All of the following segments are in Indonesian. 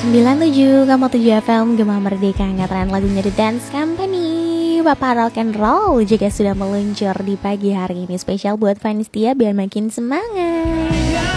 97,7 FM Gema Merdeka, ngatakan lagunya The Dance Company. Bapak Rock and Roll juga sudah meluncur di pagi hari ini, spesial buat fans dia biar makin semangat.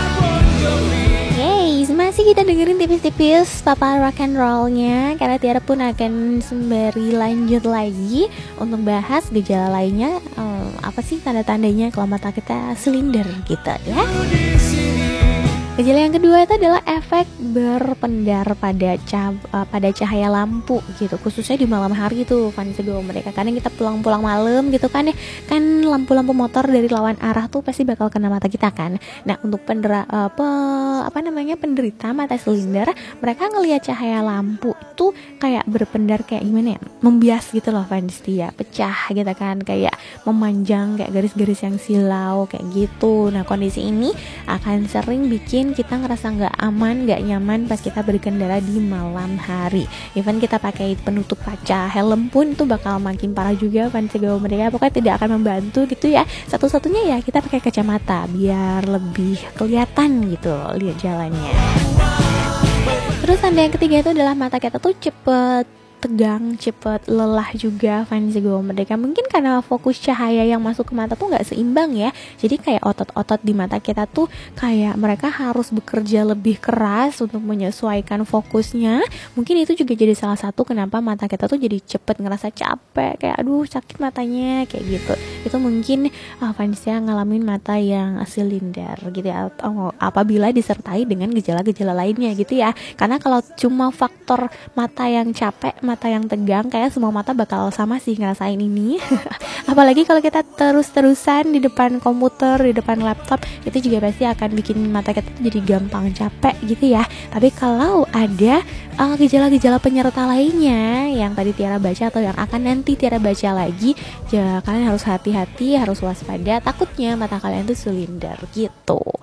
Yeay, masih kita dengerin tipis-tipis Papa Rock and Roll-nya, karena Tiara pun akan sembari lanjut lagi untuk bahas gejala lainnya. Apa sih tanda-tandanya kalau mata kita silinder gitu ya. Gejala yang kedua itu adalah efek berpendar pada cahaya lampu gitu, khususnya di malam hari tuh fans gue mereka. Kadang kita pulang malam gitu kan ya, kan lampu-lampu motor dari lawan arah tuh pasti bakal kena mata kita kan. Nah, untuk penderita mata silinder, mereka ngelihat cahaya lampu itu kayak berpendar, kayak gimana ya, membias gitu loh fans dia, pecah gitu kan, kayak memanjang, kayak garis-garis yang silau kayak gitu. Nah, kondisi ini akan sering bikin kita ngerasa nggak aman, nggak nyaman pas kita berkendara di malam hari. Even kita pakai penutup kaca, helm pun itu bakal makin parah juga fans gue mereka. Pokoknya tidak akan membantu gitu ya. Satu-satunya ya kita pakai kacamata biar lebih kelihatan gitu lihat jalannya. Terus tanda yang ketiga itu adalah mata kita tuh cepet tegang, cepet lelah juga fans gue mereka. Mungkin karena fokus cahaya yang masuk ke mata tuh gak seimbang ya. Jadi kayak otot-otot di mata kita tuh kayak mereka harus bekerja lebih keras untuk menyesuaikan fokusnya. Mungkin itu juga jadi salah satu kenapa mata kita tuh jadi cepet ngerasa capek, kayak aduh sakit matanya kayak gitu. Itu mungkin fansnya ngalamin mata yang silinder gitu ya, atau apabila disertai dengan gejala-gejala lainnya gitu ya. Karena kalau cuma faktor mata yang capek, mata yang tegang, kayak semua mata bakal sama sih ngerasain ini. Apalagi kalau kita terus-terusan di depan komputer, di depan laptop, itu juga pasti akan bikin mata kita jadi gampang capek gitu ya. Tapi kalau ada gejala-gejala penyerta lainnya yang tadi Tiara baca atau yang akan nanti Tiara baca lagi, ya kalian harus hati-hati, harus waspada, takutnya mata kalian tuh silinder gitu.